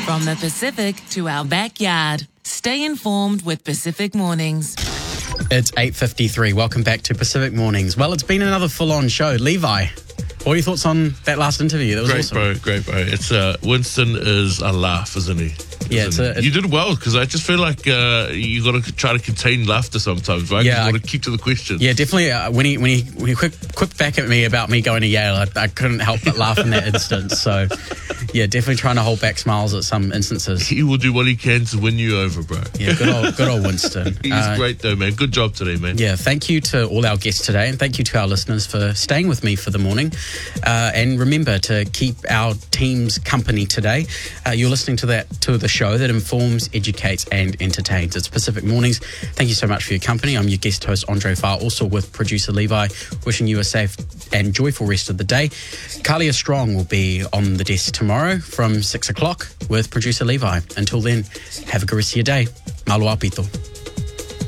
From the Pacific to our backyard. Stay informed with Pacific Mornings. It's 8:53. Welcome back to Pacific Mornings. Well, it's been another full-on show. Levi, what are your thoughts on that last interview? That was awesome. Great, bro. It's Winston is a laugh, isn't he? Yeah, you did well, because I just feel like you got to try to contain laughter sometimes, right? Yeah, you got to keep to the question. Yeah, definitely. When he quipped back at me about me going to Yale, I couldn't help but laugh in that instance. So, yeah, definitely trying to hold back smiles at some instances. He will do what he can to win you over, bro. Yeah, good old Winston. He's great though, man. Good job today, man. Yeah, thank you to all our guests today, and thank you to our listeners for staying with me for the morning. And remember to keep our team's company today. You're listening to the show that informs, educates and entertains. It's Pacific Mornings. Thank you so much for your company. I'm your guest host, Andre Farr, also with producer Levi, wishing you a safe and joyful rest of the day. Kalia Strong will be on the desk tomorrow from 6 o'clock with producer Levi. Until then, have a good rest of your day. Malo apito.